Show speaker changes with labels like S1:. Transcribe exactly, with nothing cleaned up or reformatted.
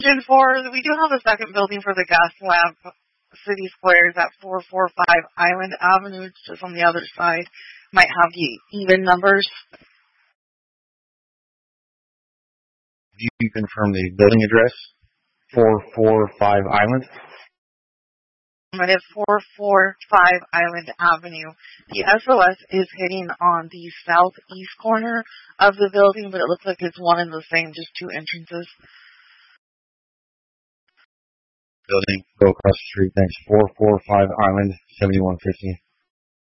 S1: And for, we do have a second building for the gas lab. City Squares at four forty-five Island Avenue. It's just on the other side. Might have the even numbers.
S2: Do you confirm the building address? four forty-five Island?
S1: It is four forty-five Island Avenue. The S O S is hitting on the southeast corner of the building, but it looks like it's one and the same, just two entrances.
S2: Building, go across the street, thanks. four forty-five Island, seventy-one fifty.